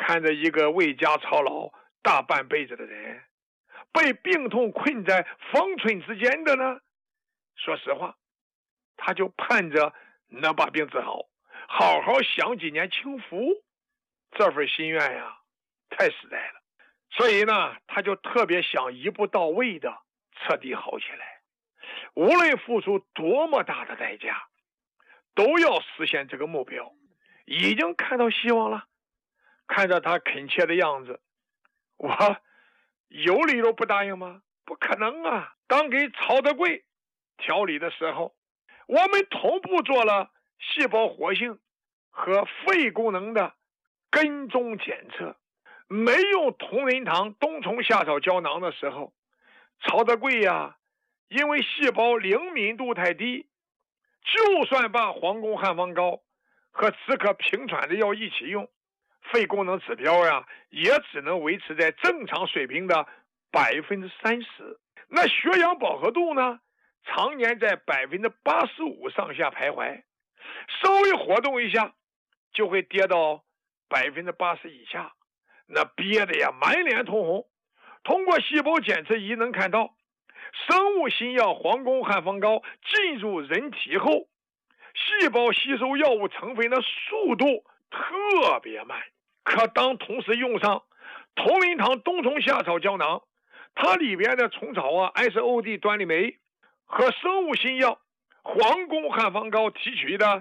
看着一个为家操劳大半辈子的人，被病痛困在方寸之间的呢，说实话，他就盼着能把病治好，好好享几年清福。这份心愿呀，太实在了。所以呢，他就特别想一步到位的彻底好起来，无论付出多么大的代价，都要实现这个目标。已经看到希望了，看着他恳切的样子，我有理由不答应吗？不可能啊！当给曹德贵调理的时候，我们同步做了细胞活性和肺功能的跟踪检测。没用同仁堂冬虫夏草胶囊的时候，曹德贵呀，因为细胞灵敏度太低，就算把黄宫汉方膏和止咳平喘的药一起用，肺功能指标呀，也只能维持在正常水平的30%。那血氧饱和度呢，常年在85%上下徘徊，稍微活动一下就会跌到80%以下，那憋得呀满脸通红。通过细胞检测仪能看到，生物新药黄宫汉方膏进入人体后，细胞吸收药物成分的速度特别慢。可当同时用上同仁堂冬虫夏草胶囊，它里边的虫草啊、SOD 端粒酶和生物新药黄宫汉方膏提取的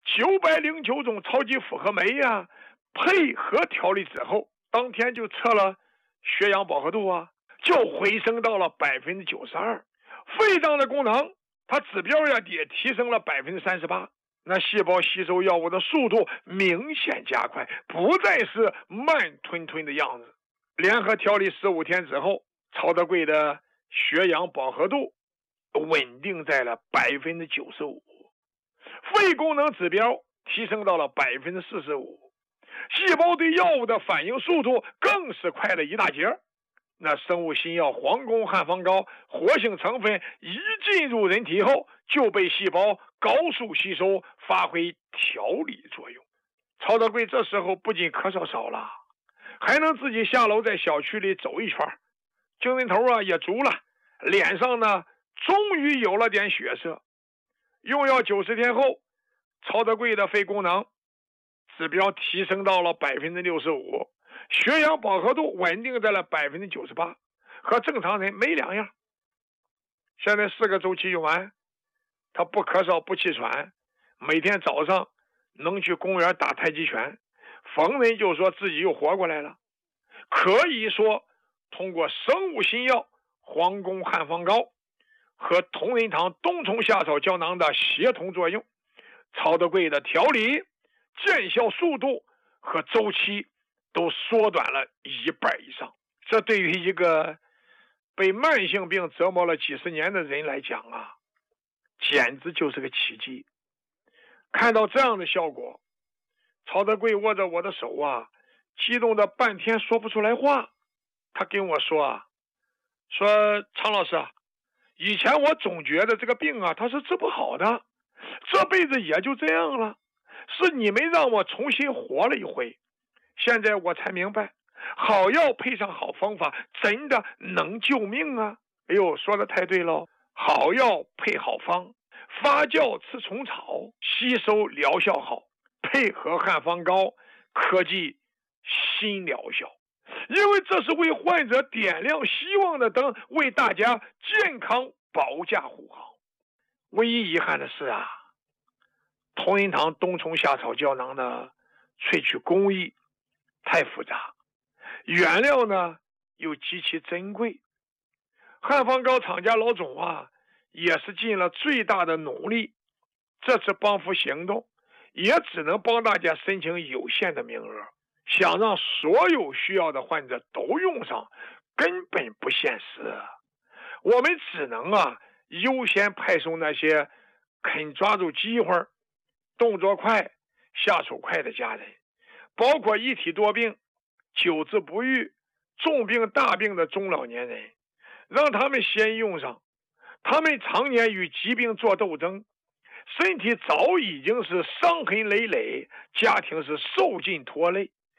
909种超级复合酶呀，配合调理之后，当天就测了血氧饱和度啊，就回升到了92%。肺脏的功能，它指标呀也提升了38%。那细胞吸收药物的速度明显加快，不再是慢吞吞的样子。联合调理15天之后，曹德贵的血氧饱和度稳定在了95%，肺功能指标提升到了45%，细胞对药物的反应速度更是快了一大截。那生物新药黄宫汉方膏活性成分一进入人体后，就被细胞高速吸收，发挥调理作用。曹德贵这时候不仅咳嗽少了，还能自己下楼在小区里走一圈，精神头啊也足了，脸上呢终于有了点血色。用药90天后，曹德贵的肺功能指标提升到了65%，血氧饱和度稳定在了98%，和正常人没两样。现在4个周期用完，他不咳嗽不气喘，每天早上能去公园打太极拳，逢人就说自己又活过来了。可以说，通过生物新药黄宫汉方膏和同仁堂冬虫夏草胶囊的协同作用，曹德贵的调理见效速度和周期都缩短了1半以上。这对于一个被慢性病折磨了几十年的人来讲啊，简直就是个奇迹。看到这样的效果，曹德贵握着我的手啊，激动的半天说不出来话。他跟我说啊，说常老师啊，以前我总觉得这个病啊它是治不好的，这辈子也就这样了，是你们让我重新活了一回。现在我才明白，好药配上好方法真的能救命啊。哎呦，说的太对了，好药配好方，发酵吃虫草，吸收疗效好，配合汉方膏，科技新疗效。因为这是为患者点亮希望的灯，为大家健康保驾护航。唯一遗憾的是啊，同仁堂冬虫夏草胶囊的萃取工艺太复杂，原料呢又极其珍贵。汉方膏厂家老总啊，也是尽了最大的努力，这次帮扶行动也只能帮大家申请有限的名额，想让所有需要的患者都用上，根本不现实。我们只能优先派送那些肯抓住机会、动作快、下手快的家人，包括一体多病、久治不愈、重病大病的中老年人，让他们先用上。他们常年与疾病做斗争，身体早已经是伤痕累累，家庭是受尽拖累，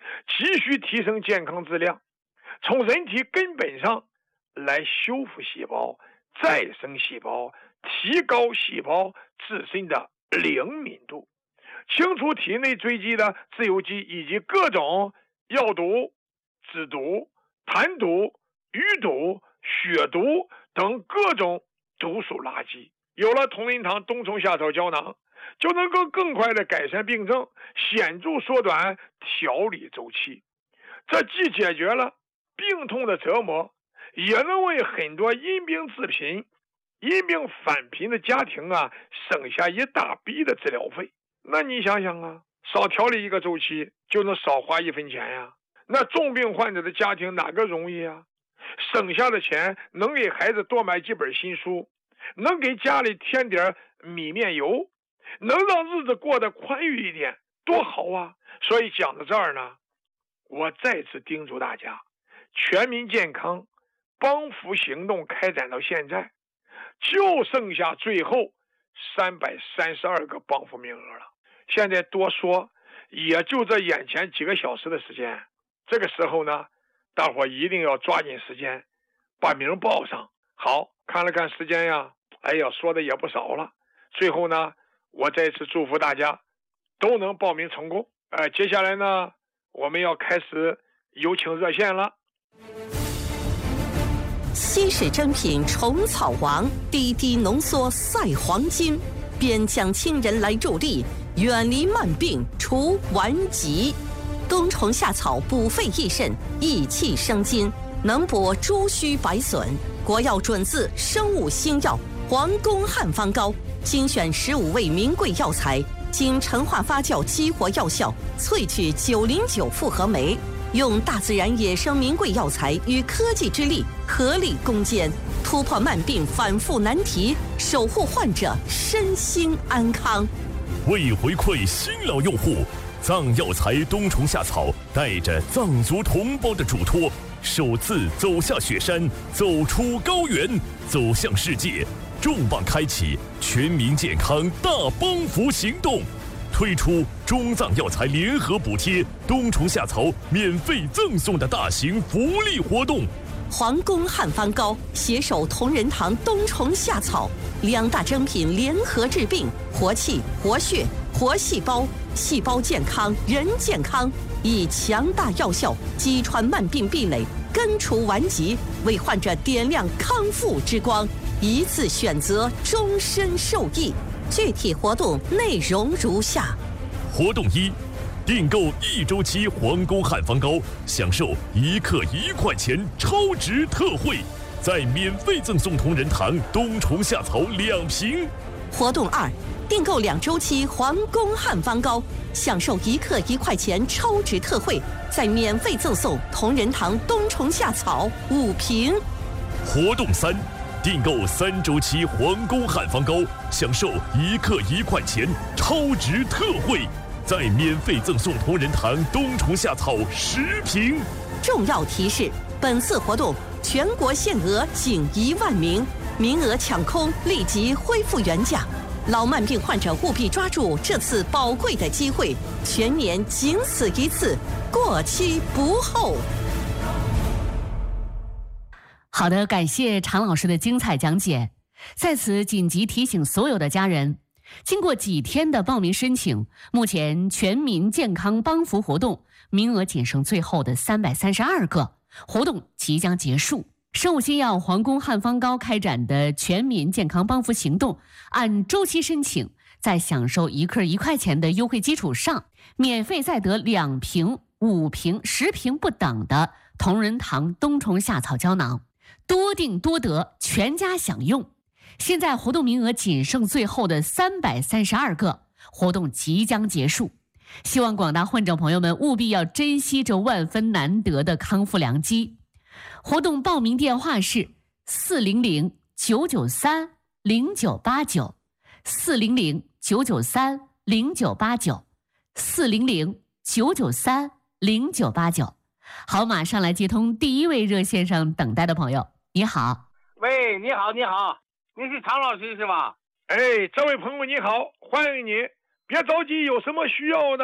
急需提升健康质量，从人体根本上来修复细胞、再生细胞，提高细胞自身的灵敏度，清除体内堆积的自由基以及各种药毒、脂毒、痰毒、余毒、血毒等各种毒素垃圾。有了同仁堂冬虫夏草胶囊，就能够更快的改善病症，显著缩短调理周期。这既解决了病痛的折磨，也能为很多因病致贫、因病返贫的家庭省下一大笔的治疗费。那你想想少调理一个周期就能少花1分钱呀。那重病患者的家庭哪个容易省下的钱能给孩子多买几本新书，能给家里添点米面油，能让日子过得宽裕一点，多好所以讲到这儿呢，我再次叮嘱大家，全民健康帮扶行动开展到现在，就剩下最后332个帮扶名额了。现在多说也就这眼前几个小时的时间，这个时候呢，大伙一定要抓紧时间把名报上。好，看了看时间说的也不少了。最后呢，我再次祝福大家都能报名成功。接下来呢，我们要开始有请热线了。 稀世珍品虫草王，滴滴浓缩赛黄金，边疆亲人来助力，远离慢病除顽疾。冬虫夏草补肺益肾，益气生津，能补诸虚百损。国药准字生物新药皇宫汉方膏，精选15味名贵药材，经陈化发酵激活药效，萃取909复合酶，用大自然野生名贵药材与科技之力合力攻坚，突破慢病反复难题，守护患者身心安康。 为回馈新老用户，藏药材冬虫夏草带着藏族同胞的嘱托，首次走下雪山，走出高原，走向世界，重磅开启全民健康大帮扶行动，推出中藏药材联合补贴冬虫夏草免费赠送的大型福利活动。 皇宫汉方膏携手同仁堂冬虫夏草2大珍品联合治病，活气、活血、活细胞，细胞健康人健康，以强大药效击穿慢病壁垒，根除顽疾，为患者点亮康复之光，一次选择，终身受益。具体活动内容如下： 活动1，订购1周期皇宫汉方膏，享受1克1块钱超值特惠，再免费赠送同仁堂冬虫夏草2瓶。 活动2，订购2周期皇宫汉方膏，享受1克1块钱超值特惠，再免费赠送同仁堂冬虫夏草5瓶。 活动3，订购3周期皇宫汉方膏，享受1克1块钱超值特惠，再免费赠送同仁堂冬虫夏草10瓶。 重要提示：本次活动全国限额仅1万名，名额抢空，立即恢复原价。老慢病患者务必抓住这次宝贵的机会，全年仅此一次，过期不候。 好的，感谢常老师的精彩讲解。在此紧急提醒所有的家人，经过几天的报名申请，目前全民健康帮扶活动名额仅剩最后的332个，活动即将结束。生物新药皇宫汉方膏开展的全民健康帮扶行动，按周期申请，在享受1克1块钱的优惠基础上，免费再得2瓶、5瓶、10瓶不等的同仁堂冬虫夏草胶囊，多订多得，全家享用。现在活动名额仅剩最后的332个，活动即将结束。希望广大患者朋友们务必要珍惜这万分难得的康复良机。活动报名电话是400-993-0989 400-993-0989 400-993-0989。好，马上来接通第一位热线上等待的朋友。你好。 喂，你好，你好，你是常老师是吧？ 这位朋友你好，欢迎你，别着急，有什么需要的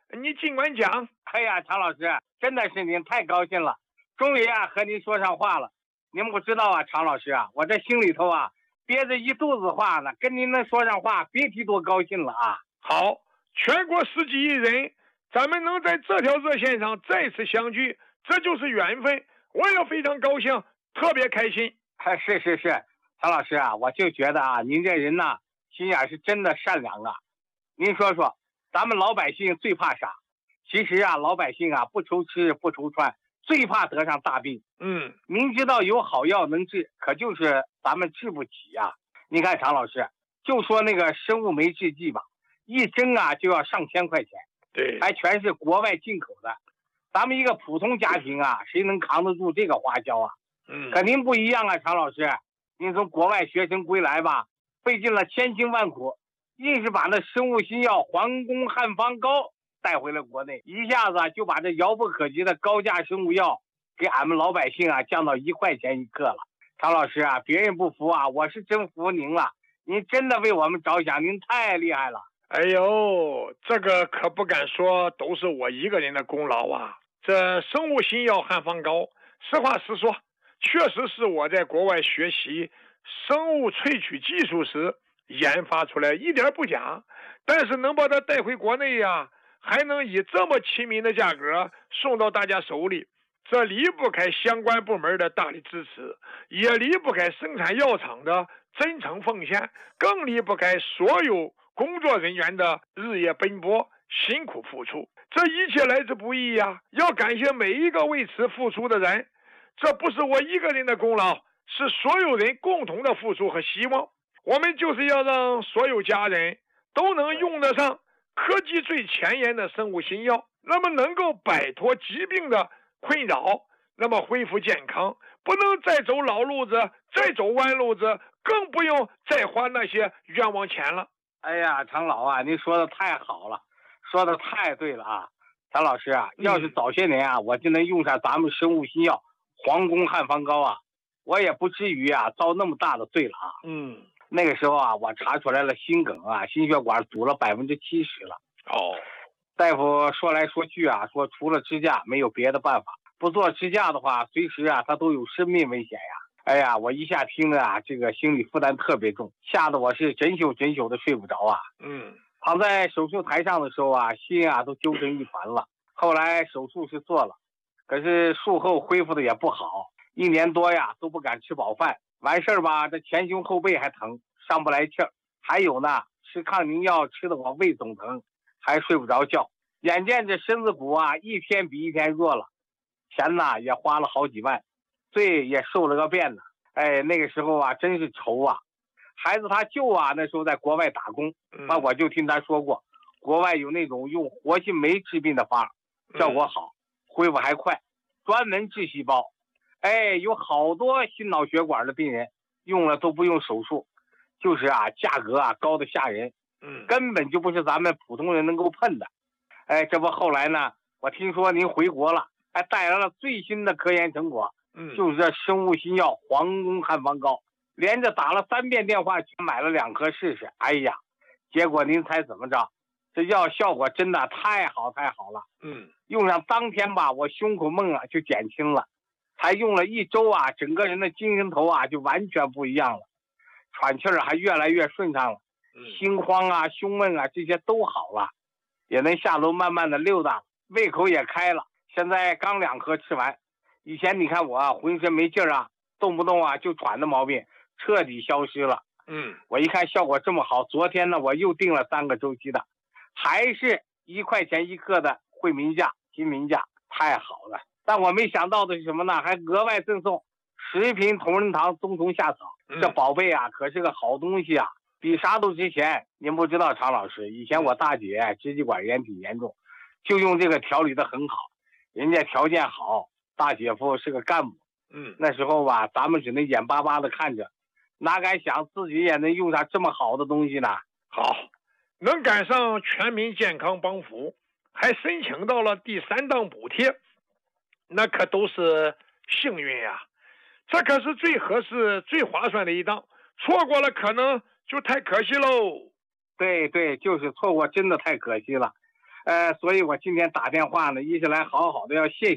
你尽管讲。 哎呀，常老师，真的是您太高兴了，终于和您说上话了。您不知道啊，常老师我这心里头憋着一肚子话呢，跟您能说上话，别提多高兴了啊。 好，全国10几亿人，咱们能在这条热线上再次相聚，这就是缘分，我也非常高兴，特别开心。 是，常老师我就觉得您这人心眼是真的善良您说说，咱们老百姓最怕啥？其实老百姓不愁吃不愁穿，最怕得上大病。明知道有好药能治，可就是咱们治不起你看常老师，就说那个生物酶制剂吧，一针就要上千块钱， 对， 还全是国外进口的。咱们一个普通家庭谁能扛得住这个花销可您不一样常老师，您从国外学成归来吧，费尽了千辛万苦，硬是把那生物新药皇宫汉方膏带回了国内，一下子就把这遥不可及的高价生物药给俺们老百姓降到1块钱一克了。常老师别人不服我是真服您了，您真的为我们着想，您太厉害了。 哎呦，这个可不敢说都是我一个人的功劳这生物新药汉方膏，实话实说，确实是我在国外学习生物萃取技术时研发出来，一点不假。但是能把它带回国内还能以这么亲民的价格送到大家手里，这离不开相关部门的大力支持，也离不开生产药厂的真诚奉献，更离不开所有工作人员的日夜奔波辛苦付出。这一切来之不易要感谢每一个为此付出的人，这不是我一个人的功劳，是所有人共同的付出和希望。我们就是要让所有家人都能用得上科技最前沿的生物新药，那么能够摆脱疾病的困扰，那么恢复健康，不能再走老路子，再走弯路子，更不用再花那些冤枉钱了。 哎呀，常老您说的太好了，说的太对了常老师要是早些年我就能用上咱们生物新药皇宫汉方膏我也不至于遭那么大的罪了那个时候我查出来了心梗心血管堵了70%了。大夫说来说去说除了支架没有别的办法，不做支架的话，随时他都有生命危险哎呀，我一下听着这个心理负担特别重，吓得我是整宿的睡不着躺在手术台上的时候心都揪成一团了。后来手术是做了，可是术后恢复的也不好，1年多都不敢吃饱饭，完事儿吧，这前胸后背还疼，上不来气儿，还有呢，吃抗凝药吃的我胃总疼，还睡不着觉。眼见着身子骨一天比一天弱了，钱也花了好几万，罪也受了个遍呢。那个时候真是愁孩子他舅那时候在国外打工，我就听他说过，国外有那种用活性酶治病的法，效果好，恢复还快，专门治细胞。有好多心脑血管的病人用了都不用手术，就是价格高得吓人，根本就不是咱们普通人能够碰的。这不后来呢，我听说您回国了，还带来了最新的科研成果，就是这生物新药皇宫汉方膏，连着打了3遍电话去买了2盒试试。哎呀，结果您猜怎么着？这药效果真的太好了。用上当天吧，我胸口闷就减轻了，才用了1周整个人的精神头就完全不一样了，喘气还越来越顺畅了，心慌胸闷这些都好了，也能下楼慢慢的溜达，胃口也开了。现在刚2盒吃完，以前你看我浑身没劲儿动不动就喘的毛病彻底消失了。我一看效果这么好，昨天呢我又订了3个周期的，还是1块钱1克的惠民价亲民价，太好了。但我没想到的是什么呢？还额外赠送10瓶同仁堂冬虫夏草，这宝贝可是个好东西比啥都值钱。您不知道常老师，以前我大姐支气管炎挺严重，就用这个调理的很好，人家条件好，大姐夫是个干部，那时候咱们只能眼巴巴的看着，哪敢想自己也能用上这么好的东西呢？ 好，能赶上全民健康帮扶，还申请到了第3档补贴，那可都是幸运这可是最合适最划算的一档，错过了可能就太可惜喽。 对，就是错过真的太可惜了。 所以我今天打电话呢，一是来好好的要谢谢